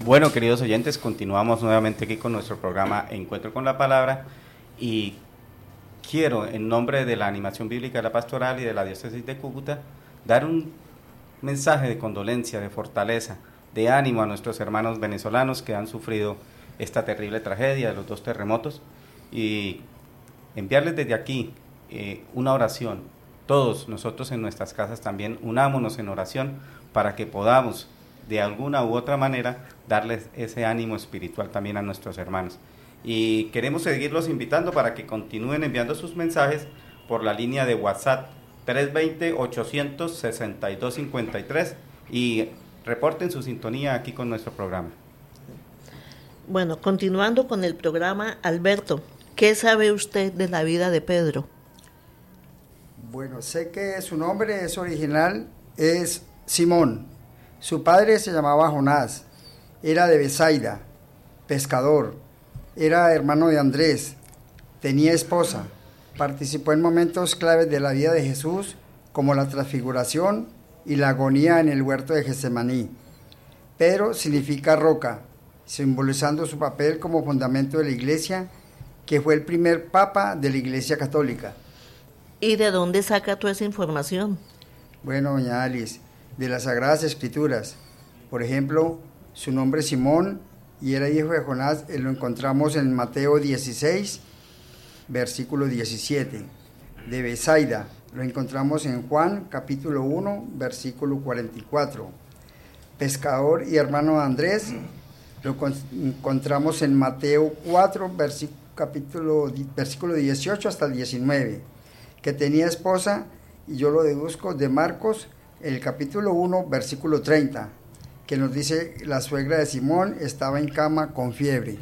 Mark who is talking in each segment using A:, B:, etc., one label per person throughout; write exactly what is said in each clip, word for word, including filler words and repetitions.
A: Bueno, queridos oyentes, continuamos nuevamente aquí con nuestro programa Encuentro con la Palabra y quiero, en nombre de la Animación Bíblica de la Pastoral y de la Diócesis de Cúcuta, dar un mensaje de condolencia, de fortaleza, de ánimo a nuestros hermanos venezolanos que han sufrido esta terrible tragedia de los dos terremotos y enviarles desde aquí eh, una oración. Todos nosotros en nuestras casas también unámonos en oración para que podamos de alguna u otra manera darles ese ánimo espiritual también a nuestros hermanos. Y queremos seguirlos invitando para que continúen enviando sus mensajes por la línea de WhatsApp tres dos cero, ochocientos sesenta y dos cincuenta y tres y reporten su sintonía aquí con nuestro programa.
B: Bueno, continuando con el programa, Alberto, ¿qué sabe usted de la vida de Pedro?
C: Bueno, sé que su nombre es original, es Simón. Su padre se llamaba Jonás, era de Besaida, pescador, era hermano de Andrés, tenía esposa, participó en momentos claves de la vida de Jesús, como la transfiguración y la agonía en el huerto de Getsemaní. Pedro significa roca, simbolizando su papel como fundamento de la Iglesia, que fue el primer papa de la Iglesia Católica.
B: ¿Y de dónde saca toda esa información?
C: Bueno, doña Alice, de las Sagradas Escrituras. Por ejemplo, su nombre es Simón y era hijo de Jonás, lo encontramos en Mateo dieciséis, versículo diecisiete. De Besaida, lo encontramos en Juan, capítulo uno, versículo cuarenta y cuatro. Pescador y hermano de Andrés, lo encontramos en Mateo cuatro, versículo, capítulo, versículo dieciocho hasta el diecinueve. Que tenía esposa, y yo lo deduzco de Marcos, el capítulo uno, versículo treinta, que nos dice la suegra de Simón estaba en cama con fiebre.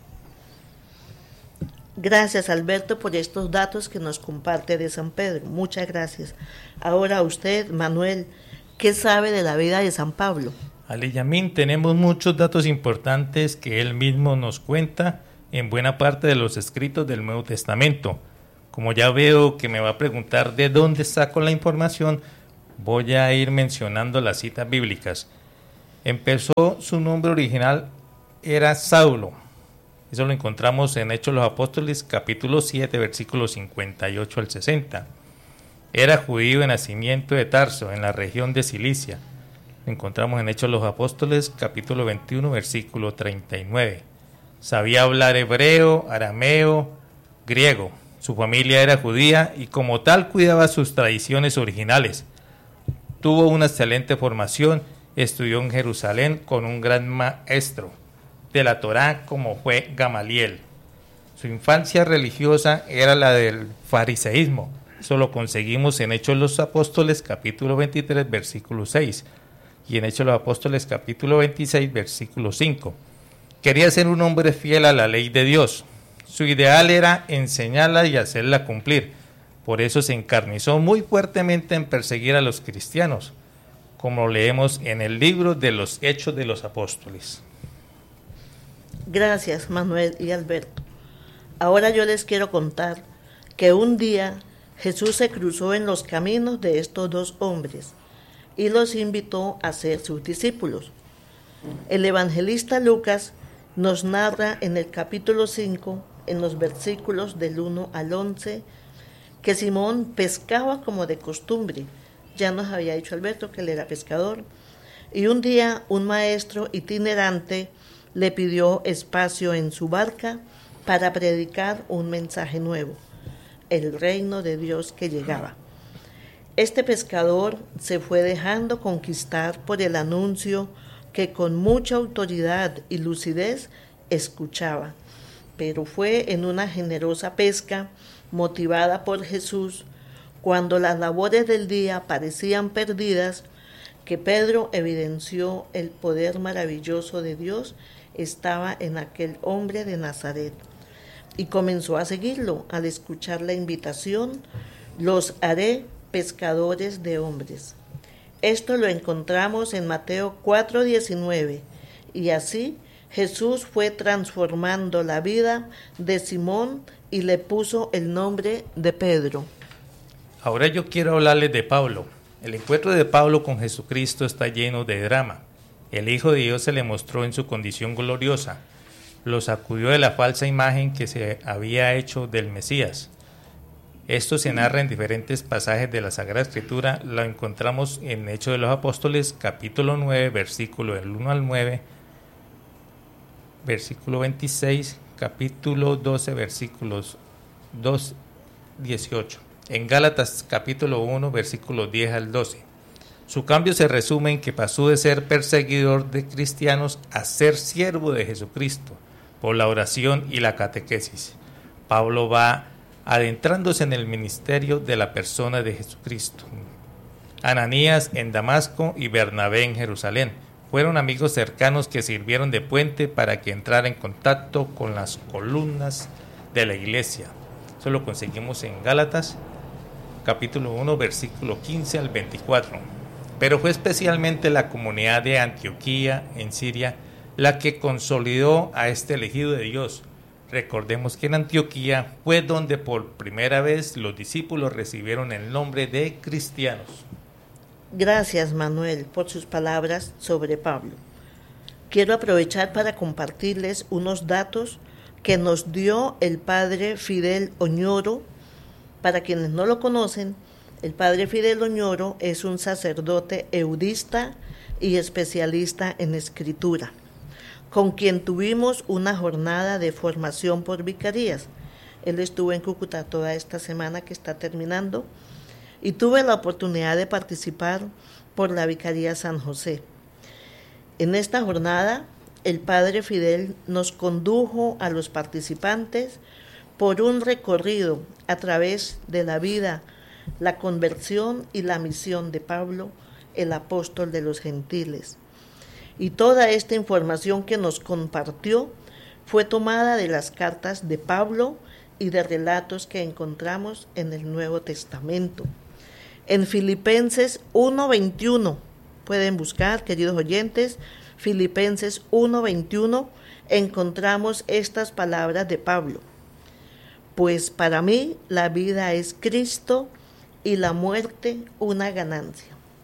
B: Gracias, Alberto, por estos datos que nos comparte de San Pedro. Muchas gracias. Ahora usted, Manuel, ¿qué sabe de la vida de San Pablo?
D: Aliyamín, tenemos muchos datos importantes que él mismo nos cuenta en buena parte de los escritos del Nuevo Testamento. Como ya veo que me va a preguntar de dónde saco la información, voy a ir mencionando las citas bíblicas. Empezó, su nombre original era Saulo. Eso lo encontramos en Hechos de los Apóstoles, capítulo siete, versículos cincuenta y ocho al sesenta. Era judío de nacimiento de Tarso, en la región de Cilicia. Lo encontramos en Hechos de los Apóstoles, capítulo veintiuno, versículo treinta y nueve. Sabía hablar hebreo, arameo, griego. Su familia era judía y como tal cuidaba sus tradiciones originales. Tuvo una excelente formación, estudió en Jerusalén con un gran maestro de la Torá como fue Gamaliel. Su infancia religiosa era la del fariseísmo. Eso lo conseguimos en Hechos de los Apóstoles capítulo veintitrés, versículo seis y en Hechos de los Apóstoles capítulo veintiséis, versículo cinco. Quería ser un hombre fiel a la ley de Dios. Su ideal era enseñarla y hacerla cumplir. Por eso se encarnizó muy fuertemente en perseguir a los cristianos, como leemos en el libro de los Hechos de los Apóstoles.
B: Gracias, Manuel y Alberto. Ahora yo les quiero contar que un día Jesús se cruzó en los caminos de estos dos hombres y los invitó a ser sus discípulos. El evangelista Lucas nos narra en el capítulo cinco, en los versículos del uno al once, que Simón pescaba como de costumbre. Ya nos había dicho Alberto que él era pescador. Y un día un maestro itinerante le pidió espacio en su barca para predicar un mensaje nuevo, el reino de Dios que llegaba. Este pescador se fue dejando conquistar por el anuncio que con mucha autoridad y lucidez escuchaba, pero fue en una generosa pesca motivada por Jesús, cuando las labores del día parecían perdidas, que Pedro evidenció el poder maravilloso de Dios estaba en aquel hombre de Nazaret, y comenzó a seguirlo. Al escuchar la invitación, los haré pescadores de hombres. Esto lo encontramos en Mateo cuatro diecinueve, y así Jesús fue transformando la vida de Simón y le puso el nombre de Pedro.
D: Ahora yo quiero hablarles de Pablo. El encuentro de Pablo con Jesucristo está lleno de drama. El Hijo de Dios se le mostró en su condición gloriosa, lo sacudió de la falsa imagen que se había hecho del Mesías. Esto se narra en diferentes pasajes de la Sagrada Escritura. Lo encontramos en Hechos de los Apóstoles, capítulo nueve, versículo del uno al nueve, versículo veintiséis, capítulo doce, versículos dos, dieciocho. En Gálatas, capítulo uno, versículos diez al doce. Su cambio se resume en que pasó de ser perseguidor de cristianos a ser siervo de Jesucristo por la oración y la catequesis. Pablo va adentrándose en el ministerio de la persona de Jesucristo. Ananías en Damasco y Bernabé en Jerusalén fueron amigos cercanos que sirvieron de puente para que entrara en contacto con las columnas de la iglesia. Eso lo conseguimos en Gálatas, capítulo uno, versículo quince al veinticuatro. Pero fue especialmente la comunidad de Antioquía, en Siria, la que consolidó a este elegido de Dios. Recordemos que en Antioquía fue donde por primera vez los discípulos recibieron el nombre de cristianos.
B: Gracias, Manuel, por sus palabras sobre Pablo. Quiero aprovechar para compartirles unos datos que nos dio el padre Fidel Oñoro. Para quienes no lo conocen, el padre Fidel Oñoro es un sacerdote eudista y especialista en escritura, con quien tuvimos una jornada de formación por vicarías. Él estuvo en Cúcuta toda esta semana que está terminando y tuve la oportunidad de participar por la Vicaría San José. En esta jornada, el padre Fidel nos condujo a los participantes por un recorrido a través de la vida, la conversión y la misión de Pablo, el apóstol de los gentiles. Y toda esta información que nos compartió fue tomada de las cartas de Pablo y de relatos que encontramos en el Nuevo Testamento. En Filipenses uno veintiuno, pueden buscar, queridos oyentes, Filipenses uno veintiuno, encontramos estas palabras de Pablo. Pues para mí la vida es Cristo y la muerte una ganancia.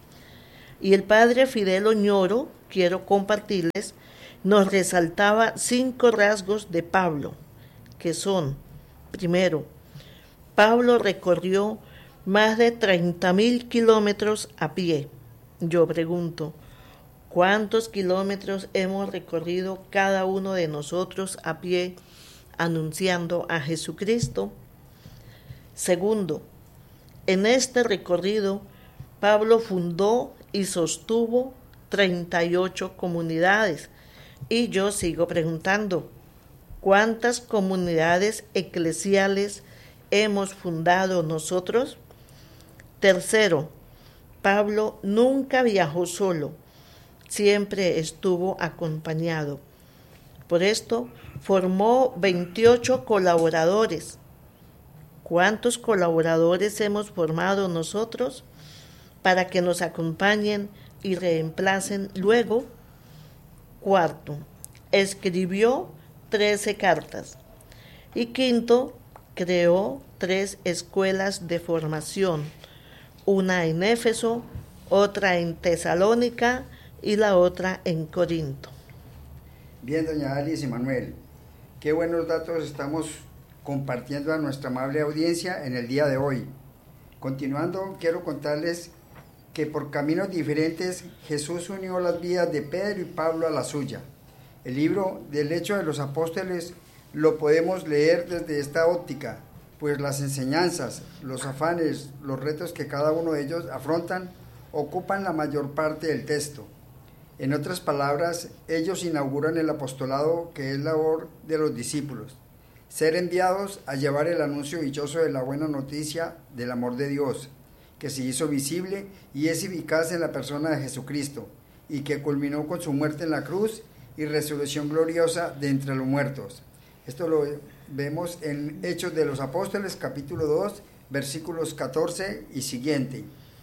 B: Y el padre Fidel Oñoro, quiero compartirles, nos resaltaba cinco rasgos de Pablo, que son, primero, Pablo recorrió más de treinta mil kilómetros a pie. Yo pregunto, ¿cuántos kilómetros hemos recorrido cada uno de nosotros a pie anunciando a Jesucristo? Segundo, en este recorrido, Pablo fundó y sostuvo treinta y ocho comunidades. Y yo sigo preguntando, ¿cuántas comunidades eclesiales hemos fundado nosotros? Tercero, Pablo nunca viajó solo, siempre estuvo acompañado. Por esto, formó veintiocho colaboradores. ¿Cuántos colaboradores hemos formado nosotros para que nos acompañen y reemplacen luego? Cuarto, escribió trece cartas. Y quinto, creó tres escuelas de formación, una en Éfeso, otra en Tesalónica y la otra en Corinto.
C: Bien, doña Alice y Manuel, qué buenos datos estamos compartiendo a nuestra amable audiencia en el día de hoy. Continuando, quiero contarles que por caminos diferentes Jesús unió las vidas de Pedro y Pablo a la suya. El libro del Hecho de los Apóstoles lo podemos leer desde esta óptica, pues las enseñanzas, los afanes, los retos que cada uno de ellos afrontan ocupan la mayor parte del texto. En otras palabras, ellos inauguran el apostolado, que es labor de los discípulos, ser enviados a llevar el anuncio dichoso de la buena noticia del amor de Dios, que se hizo visible y es eficaz en la persona de Jesucristo, y que culminó con su muerte en la cruz y resurrección gloriosa de entre los muertos. Esto lo vemos en Hechos de los Apóstoles, capítulo dos, versículos catorce y siguiente.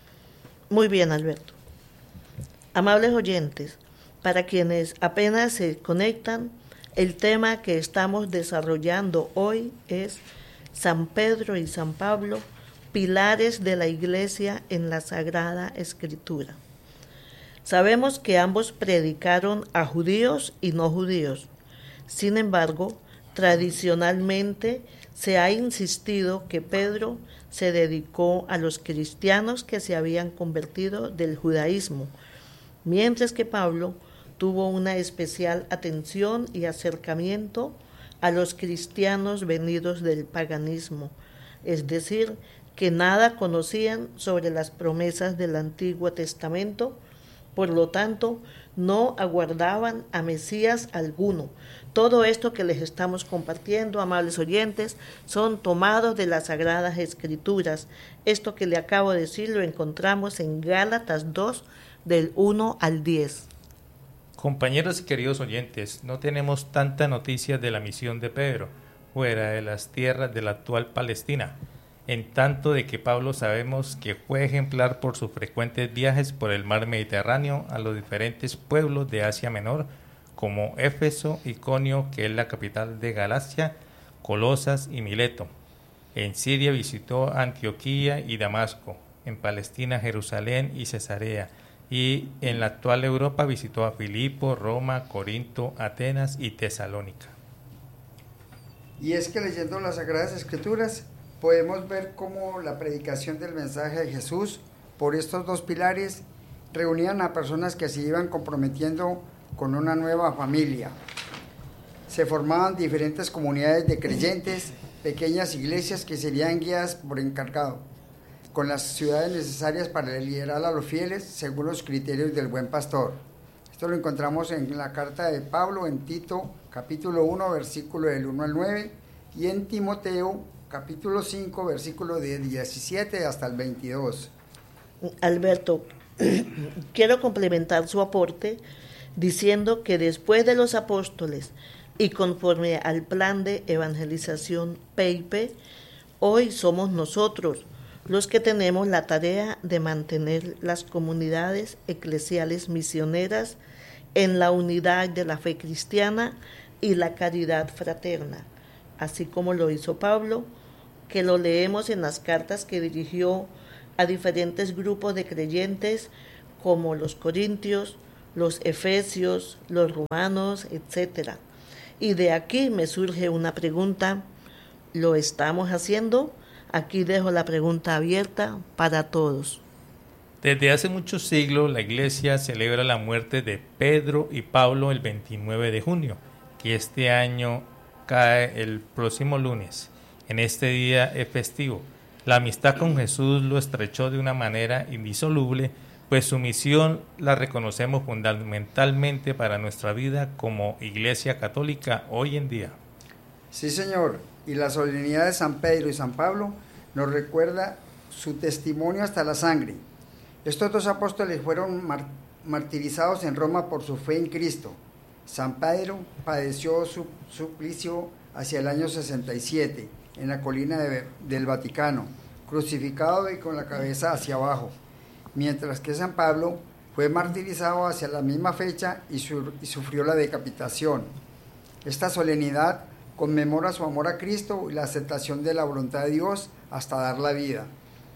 B: Muy bien, Alberto. Amables oyentes, para quienes apenas se conectan, el tema que estamos desarrollando hoy es San Pedro y San Pablo, pilares de la Iglesia en la Sagrada Escritura. Sabemos que ambos predicaron a judíos y no judíos. Sin embargo, tradicionalmente se ha insistido que Pedro se dedicó a los cristianos que se habían convertido del judaísmo, mientras que Pablo tuvo una especial atención y acercamiento a los cristianos venidos del paganismo, es decir, que nada conocían sobre las promesas del Antiguo Testamento, por lo tanto, no aguardaban a Mesías alguno. Todo esto que les estamos compartiendo, amables oyentes, son tomados de las Sagradas Escrituras. Esto que le acabo de decir lo encontramos en Gálatas dos, del uno al diez.
D: Compañeros y queridos oyentes, no tenemos tanta noticia de la misión de Pedro, fuera de las tierras de la actual Palestina, en tanto de que Pablo sabemos que fue ejemplar por sus frecuentes viajes por el mar Mediterráneo a los diferentes pueblos de Asia Menor, como Éfeso, Iconio, que es la capital de Galacia, Colosas y Mileto. En Siria visitó Antioquía y Damasco, en Palestina Jerusalén y Cesarea, y en la actual Europa visitó a Filipo, Roma, Corinto, Atenas y Tesalónica.
C: Y es que leyendo las Sagradas Escrituras podemos ver cómo la predicación del mensaje de Jesús por estos dos pilares reunían a personas que se iban comprometiendo con una nueva familia. Se formaban diferentes comunidades de creyentes, pequeñas iglesias que serían guiadas por encargado, con las ciudades necesarias para liderar a los fieles según los criterios del buen pastor. Esto lo encontramos en la carta de Pablo en Tito, capítulo uno, versículo del uno al nueve, y en Timoteo, capítulo cinco, versículo de diecisiete hasta el veintidós.
B: Alberto, quiero complementar su aporte diciendo que después de los apóstoles y conforme al plan de evangelización P I P, hoy somos nosotros los que tenemos la tarea de mantener las comunidades eclesiales misioneras en la unidad de la fe cristiana y la caridad fraterna, así como lo hizo Pablo, que lo leemos en las cartas que dirigió a diferentes grupos de creyentes como los corintios, los efesios, los romanos, etcétera. Y de aquí me surge una pregunta, ¿lo estamos haciendo? Aquí dejo la pregunta abierta para todos.
D: Desde hace muchos siglos la Iglesia celebra la muerte de Pedro y Pablo el veintinueve de junio, que este año cae el próximo lunes. En este día es festivo. La amistad con Jesús lo estrechó de una manera indisoluble, pues su misión la reconocemos fundamentalmente para nuestra vida como Iglesia Católica hoy en día.
C: Sí, señor, y la solemnidad de San Pedro y San Pablo nos recuerda su testimonio hasta la sangre. Estos dos apóstoles fueron mar- martirizados en Roma por su fe en Cristo. San Pedro padeció su suplicio hacia el año sesenta y siete en la colina de, del Vaticano, crucificado y con la cabeza hacia abajo, mientras que San Pablo fue martirizado hacia la misma fecha y, su, y sufrió la decapitación. Esta solemnidad conmemora su amor a Cristo y la aceptación de la voluntad de Dios hasta dar la vida.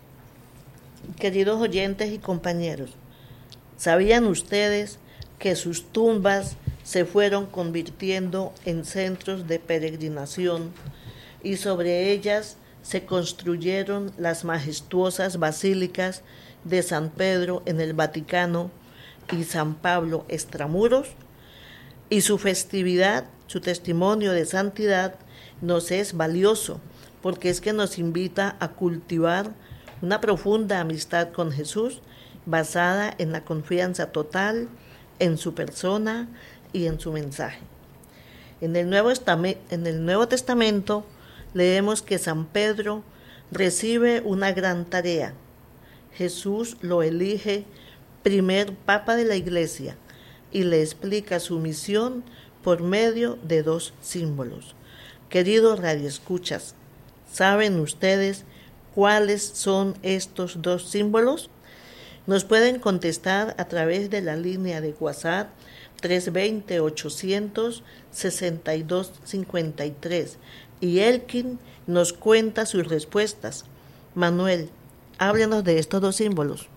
B: Queridos oyentes y compañeros, ¿sabían ustedes que sus tumbas se fueron convirtiendo en centros de peregrinación y sobre ellas se construyeron las majestuosas basílicas de San Pedro en el Vaticano y San Pablo extramuros? Y su festividad, su testimonio de santidad nos es valioso, porque es que nos invita a cultivar una profunda amistad con Jesús, basada en la confianza total en su persona y en su mensaje. En el Nuevo, en el Nuevo Testamento leemos que San Pedro recibe una gran tarea. Jesús lo elige primer papa de la Iglesia y le explica su misión por medio de dos símbolos. Queridos radioescuchas, ¿saben ustedes cuáles son estos dos símbolos? Nos pueden contestar a través de la línea de WhatsApp tres dos cero, ochocientos sesenta y dos cincuenta y tres y Elkin nos cuenta sus respuestas. Manuel, háblenos de estos dos símbolos.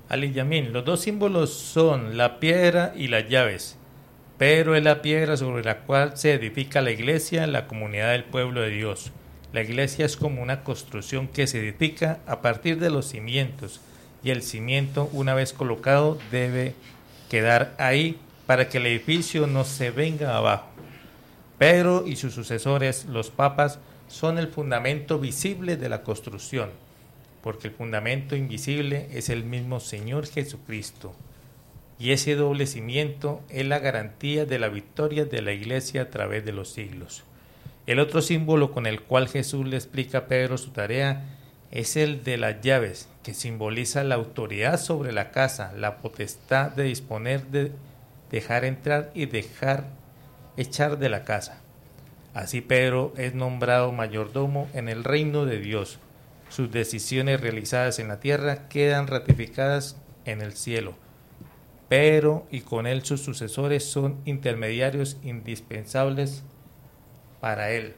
D: Ali Yamin, los dos símbolos son la piedra y las llaves, pero es la piedra sobre la cual se edifica la iglesia, la comunidad del pueblo de Dios. La iglesia es como una construcción que se edifica a partir de los cimientos, y el cimiento, una vez colocado, debe quedar ahí para que el edificio no se venga abajo. Pedro y sus sucesores, los papas, son el fundamento visible de la construcción, porque el fundamento invisible es el mismo Señor Jesucristo. Y ese doble cimiento es la garantía de la victoria de la iglesia a través de los siglos. El otro símbolo con el cual Jesús le explica a Pedro su tarea es el de las llaves, que simboliza la autoridad sobre la casa, la potestad de disponer, de dejar entrar y dejar echar de la casa. Así Pedro es nombrado mayordomo en el reino de Dios. Sus decisiones realizadas en la tierra quedan ratificadas en el cielo. Pedro y con él sus sucesores son intermediarios indispensables para él.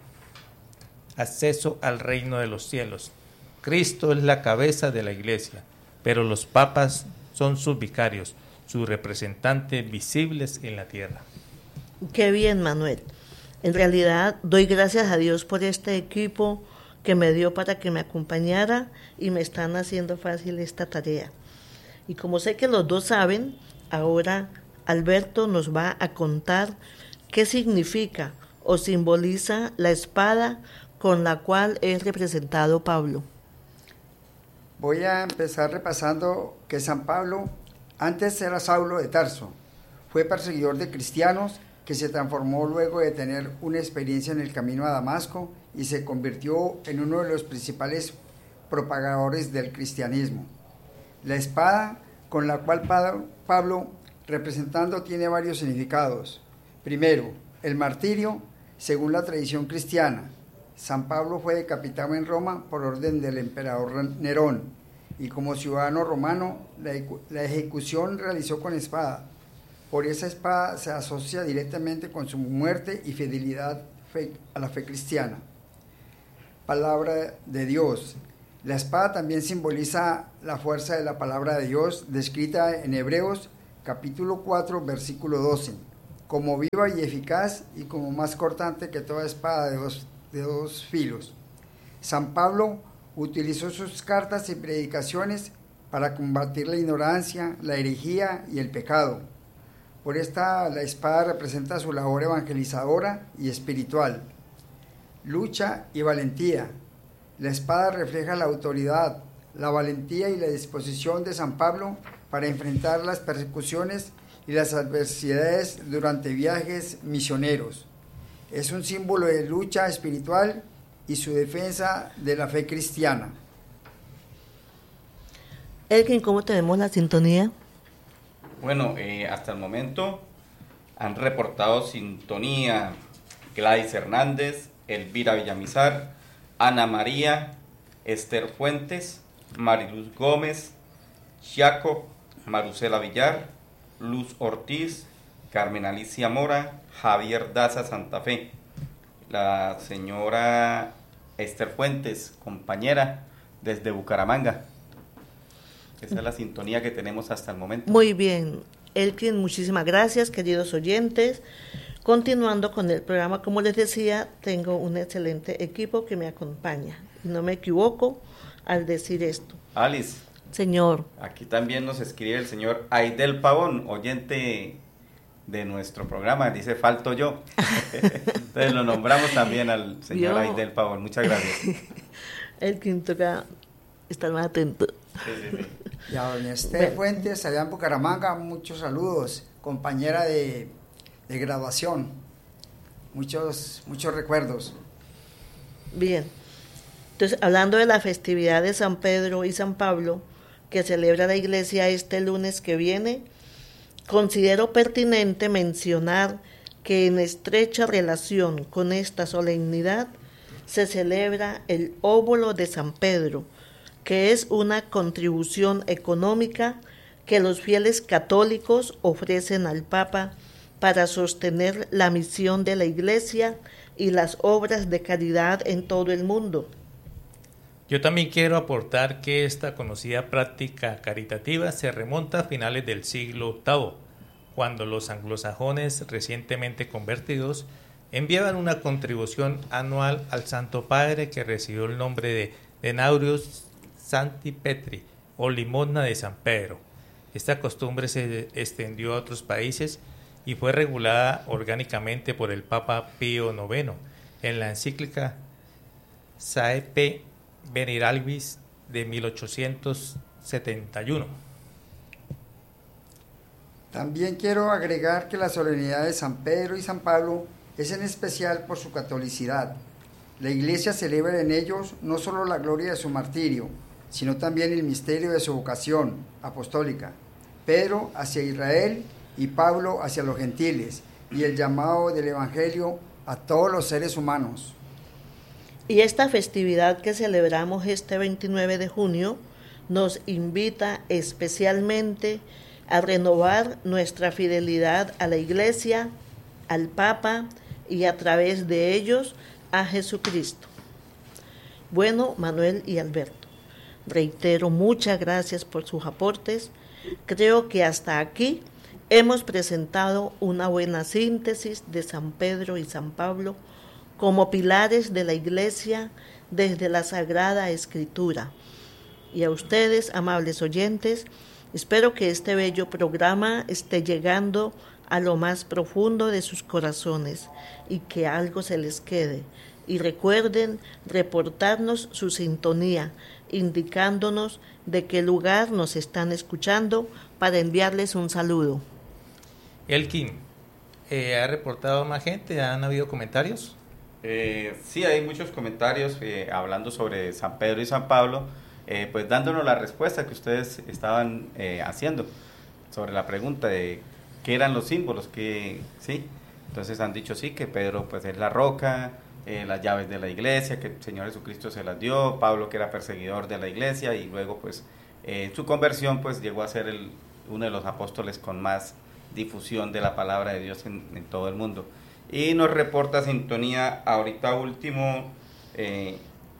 D: Acceso al reino de los cielos. Cristo es la cabeza de la iglesia, pero los papas son sus vicarios, sus representantes visibles en la tierra.
B: Qué bien, Manuel. En realidad doy gracias a Dios por este equipo que me dio para que me acompañara y me están haciendo fácil esta tarea. Y como sé que los dos saben, ahora Alberto nos va a contar qué significa o simboliza la espada con la cual es representado Pablo.
C: Voy a empezar repasando que San Pablo antes era Saulo de Tarso, fue perseguidor de cristianos que se transformó luego de tener una experiencia en el camino a Damasco y se convirtió en uno de los principales propagadores del cristianismo. La espada con la cual Pablo representando tiene varios significados. Primero, el martirio, según la tradición cristiana. San Pablo fue decapitado en Roma por orden del emperador Nerón y como ciudadano romano la, la ejecución realizó con espada. Por esa espada se asocia directamente con su muerte y fidelidad fe, a la fe cristiana. Palabra de Dios. La espada también simboliza la fuerza de la palabra de Dios, descrita en Hebreos capítulo cuatro, versículo doce, como viva y eficaz y como más cortante que toda espada de dos, de dos filos. San Pablo utilizó sus cartas y predicaciones para combatir la ignorancia, la herejía y el pecado. Por esta, la espada representa su labor evangelizadora y espiritual. Lucha y valentía. La espada refleja la autoridad, la valentía y la disposición de San Pablo para enfrentar las persecuciones y las adversidades durante viajes misioneros. Es un símbolo de lucha espiritual y su defensa de la fe cristiana.
B: Elkin, ¿cómo tenemos la sintonía?
A: Bueno, eh, hasta el momento han reportado sintonía Gladys Hernández, Elvira Villamizar, Ana María, Esther Fuentes, Mariluz Gómez, Jacob, Marusela Villar, Luz Ortiz, Carmen Alicia Mora, Javier Daza Santa Fe. La señora Esther Fuentes, compañera desde Bucaramanga. Esa es la sintonía que tenemos hasta el momento.
B: Muy bien, Elkin, muchísimas gracias, queridos oyentes. Continuando con el programa, como les decía, tengo un excelente equipo que me acompaña. No me equivoco al decir esto.
A: Alice.
B: Señor.
A: Aquí también nos escribe el señor Aidel Pavón, oyente de nuestro programa. Dice, falto yo. Entonces lo nombramos también al señor yo... Aidel Pavón. Muchas gracias.
B: Elkin, toca estar más atento.
A: Sí, sí, sí.
C: Y a doña Esther Fuentes, allá en Bucaramanga, muchos saludos, compañera de, de graduación, muchos, muchos recuerdos.
B: Bien, entonces hablando de la festividad de San Pedro y San Pablo, que celebra la iglesia este lunes que viene, considero pertinente mencionar que en estrecha relación con esta solemnidad se celebra el óbolo de San Pedro, que es una contribución económica que los fieles católicos ofrecen al Papa para sostener la misión de la Iglesia y las obras de caridad en todo el mundo.
D: Yo también quiero aportar que esta conocida práctica caritativa se remonta a finales del siglo octavo, cuando los anglosajones recientemente convertidos enviaban una contribución anual al Santo Padre que recibió el nombre de Denarius Sancti Petri o limosna de San Pedro. Esta costumbre se extendió a otros países y fue regulada orgánicamente por el Papa Pío noveno en la encíclica Saepe Venerabilis de mil ochocientos setenta y uno.
C: También quiero agregar que la solemnidad de San Pedro y San Pablo es en especial por su catolicidad. La Iglesia celebra en ellos no solo la gloria de su martirio, sino también el misterio de su vocación apostólica. Pedro hacia Israel y Pablo hacia los gentiles, y el llamado del Evangelio a todos los seres humanos.
B: Y esta festividad que celebramos este veintinueve de junio nos invita especialmente a renovar nuestra fidelidad a la Iglesia, al Papa y a través de ellos a Jesucristo. Bueno, Manuel y Alberto, reitero muchas gracias por sus aportes. Creo que hasta aquí hemos presentado una buena síntesis de San Pedro y San Pablo como pilares de la Iglesia desde la Sagrada Escritura. Y a ustedes, amables oyentes, espero que este bello programa esté llegando a lo más profundo de sus corazones y que algo se les quede. Y recuerden reportarnos su sintonía, indicándonos de qué lugar nos están escuchando para enviarles un saludo.
D: Elkin, eh, ¿ha reportado más gente? ¿Han habido comentarios?
A: Eh, sí, hay muchos comentarios eh, hablando sobre San Pedro y San Pablo, eh, pues dándonos la respuesta que ustedes estaban eh, haciendo sobre la pregunta de qué eran los símbolos, que sí, entonces han dicho sí, que Pedro pues es la roca, eh, las llaves de la iglesia, que el Señor Jesucristo se las dio, Pablo que era perseguidor de la iglesia y luego pues eh, su conversión pues llegó a ser el, uno de los apóstoles con más difusión de la palabra de Dios en, en todo el mundo. Y nos reporta sintonía ahorita último eh,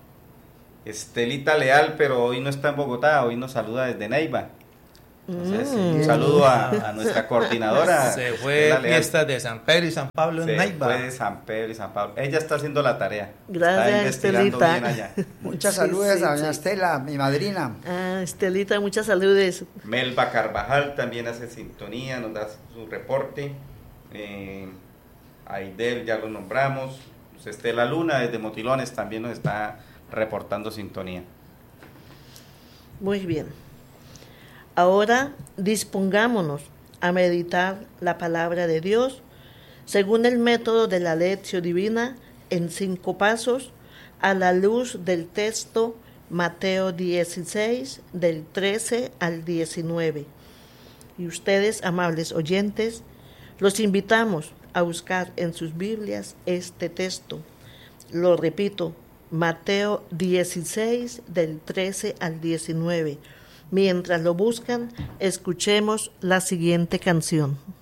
A: Estelita Leal, pero hoy no está en Bogotá, hoy nos saluda desde Neiva. Entonces, mm. un saludo a, a nuestra coordinadora.
D: Se fue fiesta de San Pedro y San Pablo en
A: Se
D: Neiva.
A: fue de San Pedro y San Pablo. Ella está haciendo la tarea.
B: Gracias, Estelita.
A: Bien allá.
C: Muchas
B: Sí,
C: saludos
B: sí,
C: a doña
B: sí.
C: Estela, mi madrina.
B: Ah, Estelita, muchas saludes.
A: Melba Carvajal también hace sintonía, nos da su reporte. Eh, Aidel ya lo nombramos. Pues Estela Luna desde Motilones también nos está reportando sintonía.
B: Muy bien. Ahora dispongámonos a meditar la palabra de Dios según el método de la Lectio Divina en cinco pasos a la luz del texto Mateo dieciséis del trece al diecinueve. Y ustedes, amables oyentes, los invitamos a buscar en sus Biblias este texto. Lo repito, Mateo dieciséis del trece al diecinueve. Mientras lo buscan, escuchemos la siguiente canción.